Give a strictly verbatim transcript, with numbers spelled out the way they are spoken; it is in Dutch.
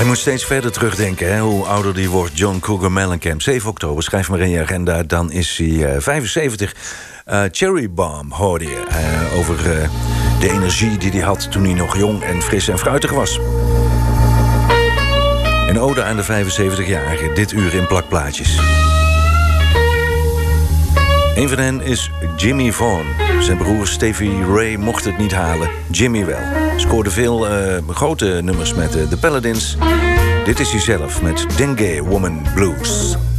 Hij moet steeds verder terugdenken, hè, hoe ouder die wordt. John Cougar Mellencamp, zeven oktober, schrijf maar in je agenda. Dan is hij uh, vijfenzeventig. Uh, Cherry Bomb hoorde je uh, over uh, de energie die hij had toen hij nog jong en fris en fruitig was. Een ode aan de vijfenzeventigjarige, dit uur in plakplaatjes. Een van hen is Jimmy Vaughan. Zijn broer Stevie Ray mocht het niet halen, Jimmy wel. Scoorde veel uh, grote nummers met uh, de Paladins. Dit is hij zelf met Dengue Woman Blues.